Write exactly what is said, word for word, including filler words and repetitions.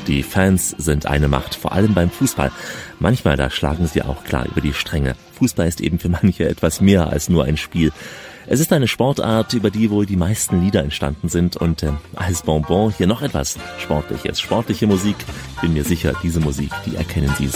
Die Fans sind eine Macht, vor allem beim Fußball. Manchmal, da schlagen sie auch klar über die Stränge. Fußball ist eben für manche etwas mehr als nur ein Spiel. Es ist eine Sportart, über die wohl die meisten Lieder entstanden sind. Und äh, als Bonbon hier noch etwas Sportliches. Sportliche Musik. Bin mir sicher, diese Musik, die erkennen Sie